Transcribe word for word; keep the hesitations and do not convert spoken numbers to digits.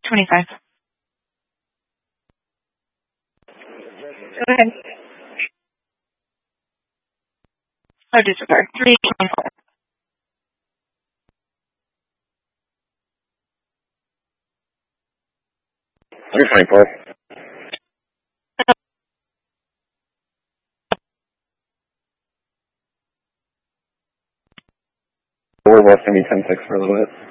twenty-five. Go ahead. Oh, disregard. three twenty-four. three twenty-four. We're less than ten six for a little bit.